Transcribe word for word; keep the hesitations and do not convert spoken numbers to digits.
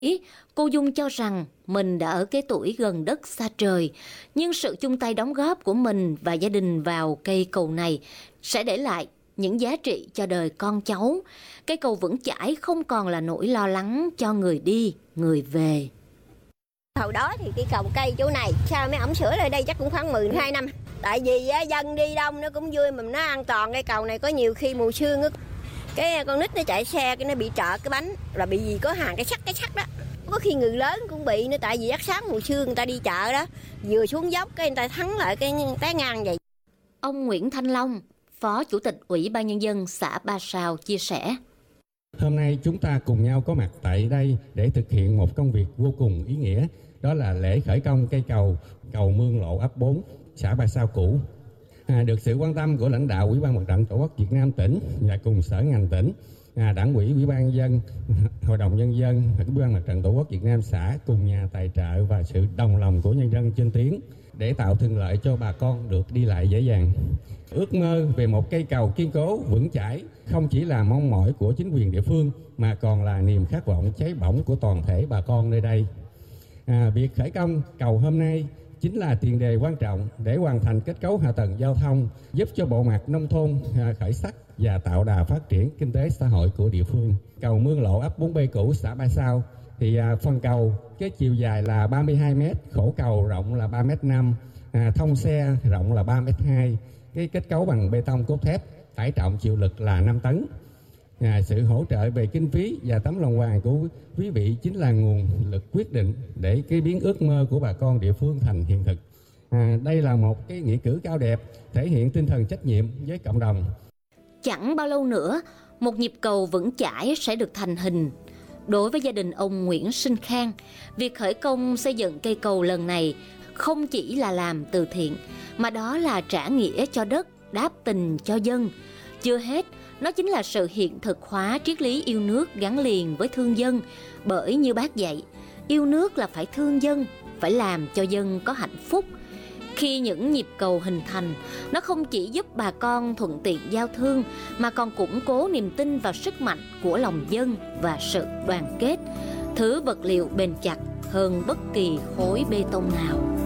Ý, cô Dung cho rằng mình đã ở cái tuổi gần đất xa trời, nhưng sự chung tay đóng góp của mình và gia đình vào cây cầu này sẽ để lại những giá trị cho đời con cháu. Cây cầu vững chãi không còn là nỗi lo lắng cho người đi, người về. Hồi đó thì cái cầu cây chỗ này, sao mấy ổng sửa lại đây chắc cũng khoảng mười hai năm. Tại vì á, dân đi đông nó cũng vui mà nó an toàn. Cái cầu này có nhiều khi mùa sương á, cái con nít nó chạy xe cái nó bị trợt cái bánh, là bị gì có hàng cái sắt cái sắt đó. Có khi người lớn cũng bị nữa, tại vì chắc sáng mùa sương người ta đi chợ đó, vừa xuống dốc cái người ta thắng lại cái té ngang vậy. Ông Nguyễn Thanh Long, Phó Chủ tịch Ủy ban Nhân dân xã Ba Sao chia sẻ. Hôm nay chúng ta cùng nhau có mặt tại đây để thực hiện một công việc vô cùng ý nghĩa. Đó là lễ khởi công cây cầu, cầu Mương Lộ ấp bốn, xã Ba Sao cũ. À, được sự quan tâm của lãnh đạo Ủy ban Mặt trận Tổ quốc Việt Nam tỉnh và cùng sở ngành tỉnh, à, Đảng ủy, Ủy ban nhân dân, Hội đồng nhân dân, Ủy ban Mặt trận Tổ quốc Việt Nam xã cùng nhà tài trợ và sự đồng lòng của nhân dân trên tuyến để tạo thuận lợi cho bà con được đi lại dễ dàng. Ước mơ về một cây cầu kiên cố, vững chãi không chỉ là mong mỏi của chính quyền địa phương mà còn là niềm khát vọng cháy bỏng của toàn thể bà con nơi đây. À, việc khởi công cầu hôm nay chính là tiền đề quan trọng để hoàn thành kết cấu hạ tầng giao thông, giúp cho bộ mặt nông thôn à, khởi sắc và tạo đà phát triển kinh tế xã hội của địa phương. Cầu Mương Lộ ấp bốn B cũ xã Ba Sao thì à, phần cầu cái chiều dài là ba mươi hai mét, khổ cầu rộng là ba mét năm, à, thông xe rộng là ba mét hai, cái kết cấu bằng bê tông cốt thép, tải trọng chịu lực là năm tấn. À, sự hỗ trợ về kinh phí và tấm lòng hoàng của quý vị chính là nguồn lực quyết định để cái biến ước mơ của bà con địa phương thành hiện thực. À, đây là một cái nghĩa cử cao đẹp thể hiện tinh thần trách nhiệm với cộng đồng. Chẳng bao lâu nữa, một nhịp cầu vững chãi sẽ được thành hình. Đối với gia đình ông Nguyễn Sinh Khang, việc khởi công xây dựng cây cầu lần này không chỉ là làm từ thiện, mà đó là trả nghĩa cho đất, đáp tình cho dân. Chưa hết, nó chính là sự hiện thực hóa triết lý yêu nước gắn liền với thương dân. Bởi như Bác dạy, yêu nước là phải thương dân, phải làm cho dân có hạnh phúc. Khi những nhịp cầu hình thành, nó không chỉ giúp bà con thuận tiện giao thương, mà còn củng cố niềm tin vào sức mạnh của lòng dân và sự đoàn kết. Thứ vật liệu bền chặt hơn bất kỳ khối bê tông nào.